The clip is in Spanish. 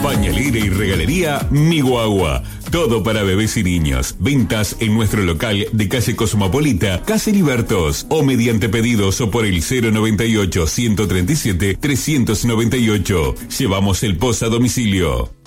Pañalera y regalería Mi Guagua. Todo para bebés y niños. Ventas en nuestro local de calle Cosmopolita, Casi Libertos, o mediante pedidos o por el 098 137 398. Llevamos el post a domicilio.